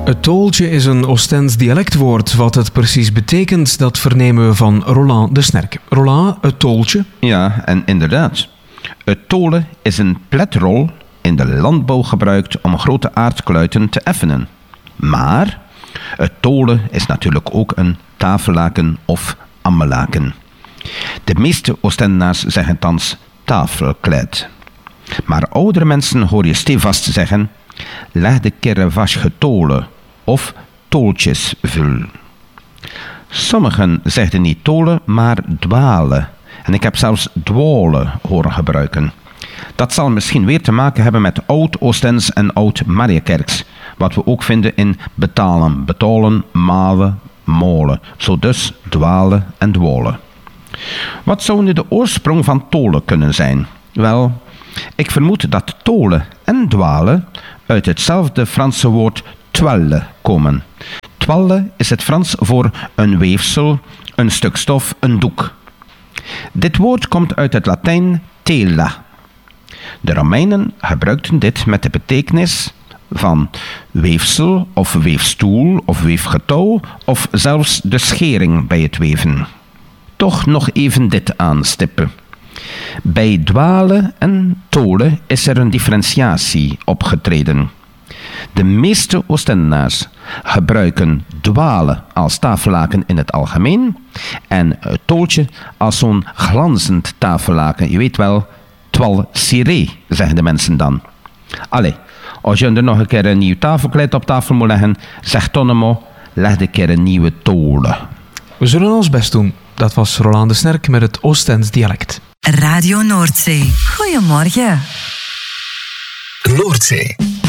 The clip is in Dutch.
Het tooltje is een Oostends dialectwoord. Wat het precies betekent, dat vernemen we van Roland de Snerk. Roland, het tooltje? Ja, en inderdaad. Het tolen is een pletrol in de landbouw gebruikt om grote aardkluiten te effenen. Maar het tolen is natuurlijk ook een tafellaken of ammelaken. De meeste Oostendenaars zeggen thans tafelkleed. Maar oudere mensen hoor je stevast zeggen: leg de kerre was getolen of tooltjes vul. Sommigen zegden niet tolen, maar dwalen. En ik heb zelfs dwalen horen gebruiken. Dat zal misschien weer te maken hebben met Oud-Oostens en Oud-Mariakerks, wat we ook vinden in betalen, betolen, malen, molen. Zo dus dwalen en dwolen. Wat zou nu de oorsprong van tolen kunnen zijn? Wel, ik vermoed dat tolen en dwalen uit hetzelfde Franse woord toile komen. Toile is het Frans voor een weefsel, een stuk stof, een doek. Dit woord komt uit het Latijn tela. De Romeinen gebruikten dit met de betekenis van weefsel of weefstoel of weefgetouw of zelfs de schering bij het weven. Toch nog even dit aanstippen. Bij dwalen en tolen is er een differentiatie opgetreden. De meeste Oostendenaars gebruiken dwalen als tafellaken in het algemeen en het tooltje als zo'n glanzend tafellaken. Je weet wel, toile ciré, zeggen de mensen dan. Allee, als je er nog een keer een nieuw tafelkleed op tafel moet leggen, zeg Tonnemo, leg een keer een nieuwe tolen. We zullen ons best doen. Dat was Roland de Snerk met het Oostends dialect. Radio Noordzee. Goedemorgen. Noordzee.